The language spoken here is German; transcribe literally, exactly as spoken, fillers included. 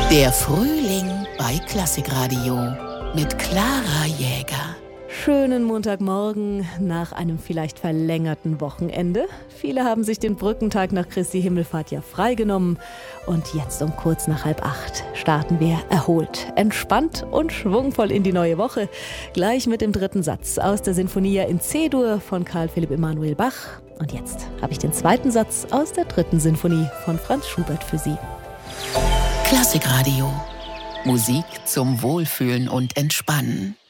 Der Frühling bei Klassikradio mit Clara Jäger. Schönen Montagmorgen nach einem vielleicht verlängerten Wochenende. Viele haben sich den Brückentag nach Christi Himmelfahrt ja freigenommen. Und jetzt um kurz nach halb acht starten wir erholt, entspannt und schwungvoll in die neue Woche. Gleich mit dem dritten Satz aus der Sinfonia in C-Dur von Karl Philipp Emanuel Bach. Und jetzt habe ich den zweiten Satz aus der dritten Sinfonie von Franz Schubert für Sie. Klassikradio. Musik zum Wohlfühlen und Entspannen.